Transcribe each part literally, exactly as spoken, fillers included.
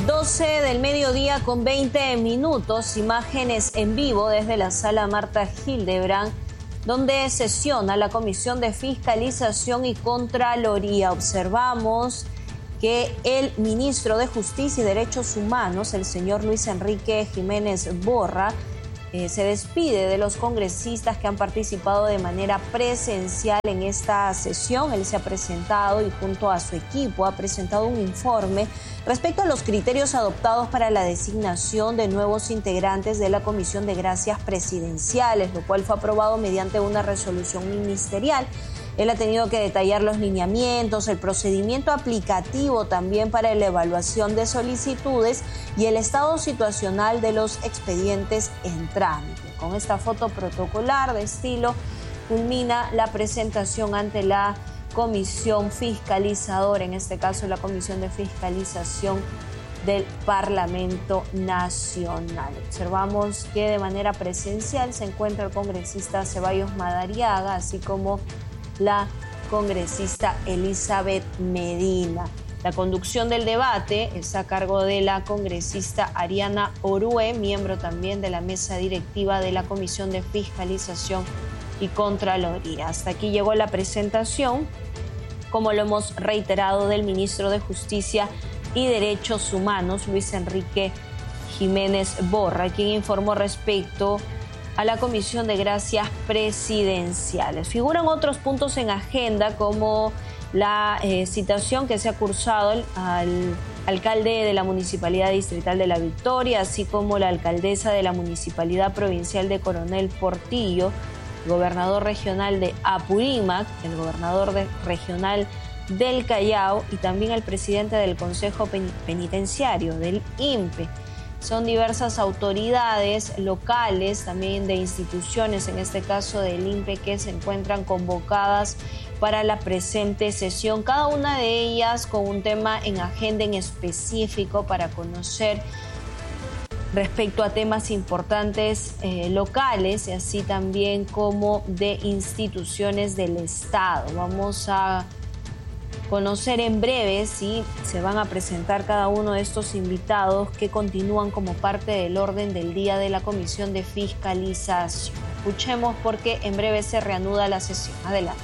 doce del mediodía con veinte minutos, imágenes en vivo desde la sala Marta Hildebrand, donde sesiona la Comisión de Fiscalización y Contraloría. Observamos que el ministro de Justicia y Derechos Humanos, el señor Luis Enrique Jiménez Borra, eh, se despide de los congresistas que han participado de manera presencial en esta sesión. Él se ha presentado y junto a su equipo ha presentado un informe respecto a los criterios adoptados para la designación de nuevos integrantes de la Comisión de Gracias Presidenciales, lo cual fue aprobado mediante una resolución ministerial. Él ha tenido que detallar los lineamientos, el procedimiento aplicativo también para la evaluación de solicitudes y el estado situacional de los expedientes en trámite. Con esta foto protocolar de estilo culmina la presentación ante la Comisión Fiscalizadora, en este caso la Comisión de Fiscalización del Parlamento Nacional. Observamos que de manera presencial se encuentra el congresista Ceballos Madariaga, así como la congresista Elizabeth Medina. La conducción del debate está a cargo de la congresista Ariana Orue, miembro también de la mesa directiva de la Comisión de Fiscalización y Contraloría. Hasta aquí llegó la presentación, como lo hemos reiterado, del ministro de Justicia y Derechos Humanos, Luis Enrique Jiménez Borra, quien informó respecto a la Comisión de Gracias Presidenciales. Figuran otros puntos en agenda, como la eh, citación que se ha cursado al, al alcalde de la Municipalidad Distrital de La Victoria, así como la alcaldesa de la Municipalidad Provincial de Coronel Portillo, el gobernador regional de Apurímac, el gobernador de, regional del Callao y también el presidente del Consejo Penitenciario, del I N P E. Son diversas autoridades locales, también de instituciones, en este caso del I N P E, que se encuentran convocadas para la presente sesión, cada una de ellas con un tema en agenda en específico para conocer respecto a temas importantes eh, locales y así también como de instituciones del Estado. Vamos a conocer en breve si se van a presentar cada uno de estos invitados que continúan como parte del orden del día de la Comisión de Fiscalización. Escuchemos porque en breve se reanuda la sesión. Adelante.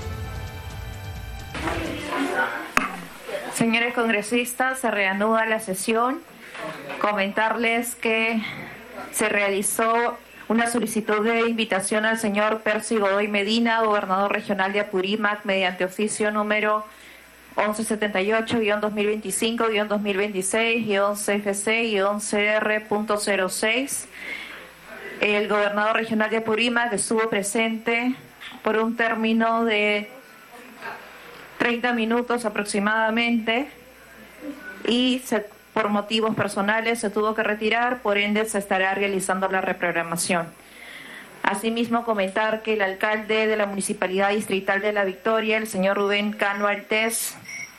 Señores congresistas, se reanuda la sesión. Comentarles que se realizó una solicitud de invitación al señor Percy Godoy Medina, gobernador regional de Apurímac, mediante oficio número once setenta y ocho guión dos mil veinticinco guión dos mil veintiséis guión C F C guión C R punto cero seis. El gobernador regional de Apurímac estuvo presente por un término de treinta minutos aproximadamente y se, por motivos personales se tuvo que retirar, por ende se estará realizando la reprogramación. Asimismo, comentar que el alcalde de la Municipalidad Distrital de La Victoria, el señor Rubén Cano Altés,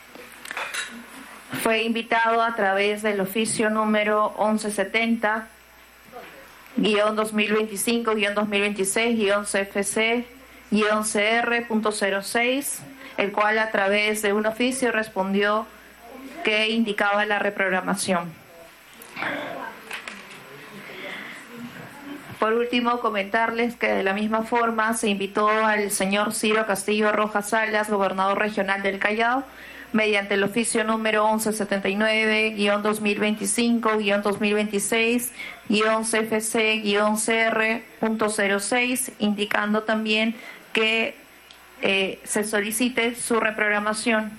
fue invitado a través del oficio número once setenta guión dos mil veinticinco guión dos mil veintiséis guión C F C guión C R punto cero seis, el cual a través de un oficio respondió que indicaba la reprogramación. Por último, comentarles que de la misma forma se invitó al señor Ciro Castillo Rojas Salas, gobernador regional del Callao, mediante el oficio número once setenta y nueve guión dos mil veinticinco guión dos mil veintiséis guión C F C guión C R punto cero seis, indicando también que eh, se solicite su reprogramación.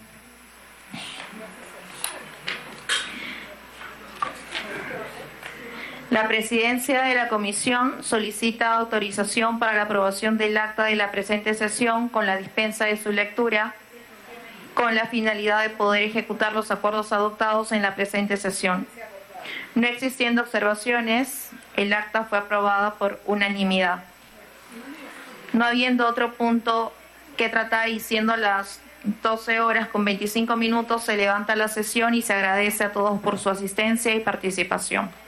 La presidencia de la comisión solicita autorización para la aprobación del acta de la presente sesión con la dispensa de su lectura, con la finalidad de poder ejecutar los acuerdos adoptados en la presente sesión. No existiendo observaciones, el acta fue aprobada por unanimidad. No habiendo otro punto que tratar y siendo las doce horas con veinticinco minutos, se levanta la sesión y se agradece a todos por su asistencia y participación.